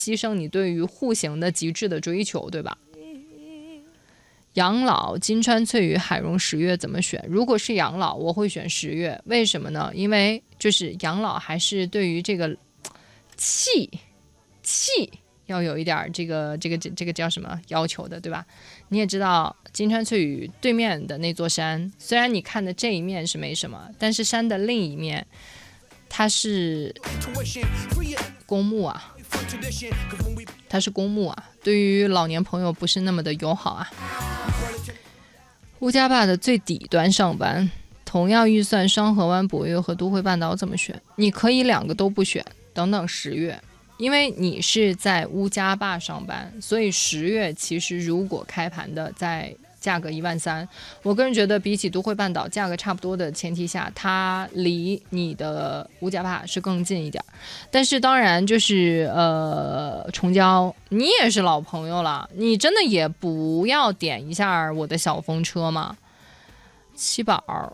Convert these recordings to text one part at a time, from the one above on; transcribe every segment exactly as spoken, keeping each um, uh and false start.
牺牲你对于户型的极致的追求，对吧？养老金川翠羽海蓉十月怎么选？如果是养老我会选十月，为什么呢？因为就是养老还是对于这个气气要有一点这个这个这个叫什么要求的，对吧？你也知道金川翠羽对面的那座山，虽然你看的这一面是没什么，但是山的另一面它是公墓啊，它是公墓啊，对于老年朋友不是那么的友好啊。乌家坝的最底端上班，同样预算双河湾博越和都会半岛怎么选？你可以两个都不选，等等十月，因为你是在乌家坝上班，所以十月其实如果开盘的在价格一万三，我个人觉得比起都会半岛价格差不多的前提下，它离你的乌家坝是更近一点。但是当然就是呃，崇交你也是老朋友了，你真的也不要点一下我的小风车吗？七宝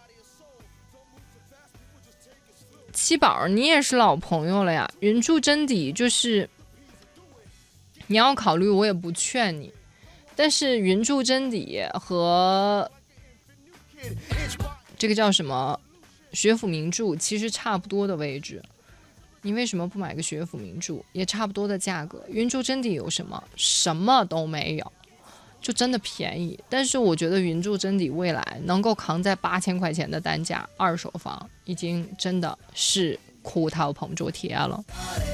七宝你也是老朋友了呀，云柱真底就是你要考虑，我也不劝你。但是云柱真底和这个叫什么学府名著其实差不多的位置，你为什么不买个学府名著？也差不多的价格。云柱真底有什么？什么都没有，就真的便宜。但是我觉得云柱真底未来能够扛在八千块钱的单价，二手房已经真的是苦头碰着铁了。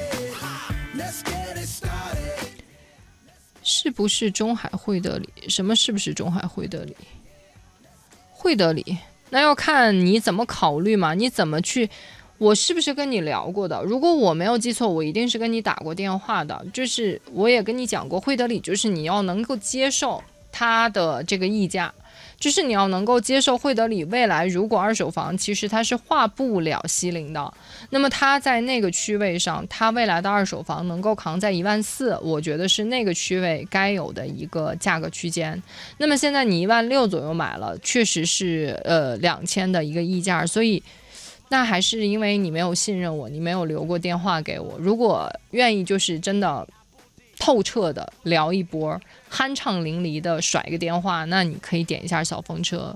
是不是中海惠德里？什么是不是中海惠德里？惠德里那要看你怎么考虑嘛，你怎么去？我是不是跟你聊过的？如果我没有记错，我一定是跟你打过电话的。就是我也跟你讲过，惠德里就是你要能够接受它的这个溢价，就是你要能够接受惠德里未来如果二手房其实它是划不了西陵的，那么它在那个区位上，它未来的二手房能够扛在一万四，我觉得是那个区位该有的一个价格区间。那么现在你一万六左右买了，确实是呃两千的一个溢价，所以那还是因为你没有信任我，你没有留过电话给我。如果愿意就是真的透彻的聊一波，酣畅淋漓的甩个电话，那你可以点一下小风车。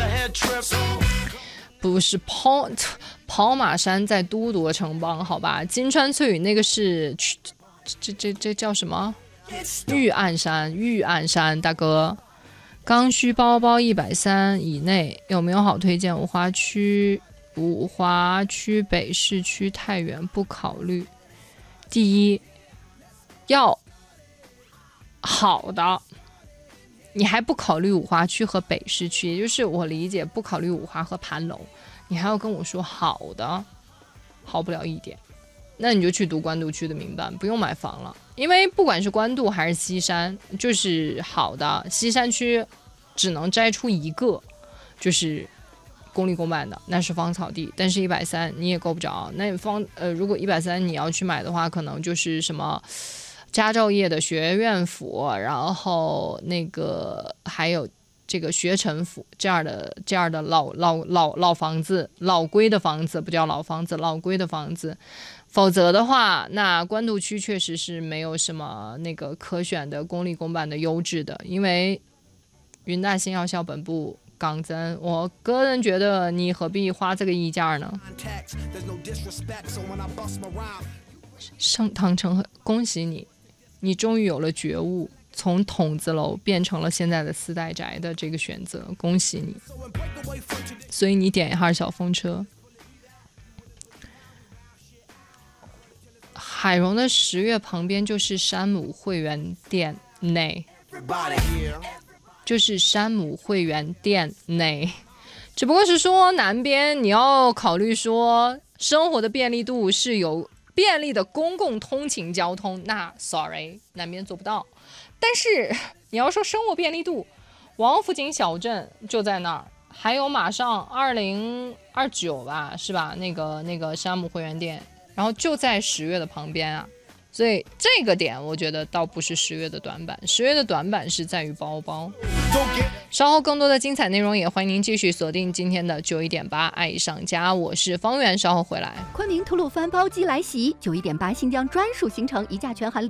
不是跑跑马山在都铎城邦，好吧？金川翠羽那个是这这这叫什么？玉案山，玉案山，大哥。刚需包包一百三以内有没有好推荐？五华区五华区北市区太远不考虑。第一要好的，你还不考虑五华区和北市区，也就是我理解不考虑五华和盘楼，你还要跟我说好的，好不了一点，那你就去读官渡区的民办，不用买房了。因为不管是官渡还是西山，就是好的西山区只能摘出一个，就是公立公办的，那是芳草地，但是一百三你也够不着。那方呃，如果一百三你要去买的话，可能就是什么家政业的学院府，然后那个还有这个学臣府这样的这样的老老老老房子，老规的房子，不叫老房子，老规的房子。否则的话，那官渡区确实是没有什么那个可选的公立公办的优质的，因为云大新药校本部港增，我个人觉得你何必花这个溢价呢？盛唐城河，恭喜你，你终于有了觉悟，从筒子楼变成了现在的四代宅的这个选择，恭喜你。所以你点一下小风车。海蓉的十月旁边就是山姆会员店内，就是山姆会员店内，只不过是说南边你要考虑说生活的便利度是有便利的公共通勤交通，那 sorry 南边做不到。但是你要说生活便利度，王府井小镇就在那儿，还有马上二零二九吧，是吧？那个那个山姆会员店。然后就在十月的旁边啊， 所以这个点我觉得倒不是十月的短板，十月的短板是在于包包。稍后更多的精彩内容也欢迎您继续锁定今天的九一点八爱上家，我是方圆，稍后回来。 昆明吐鲁番包机来袭，九一点八新疆专属行程一价全含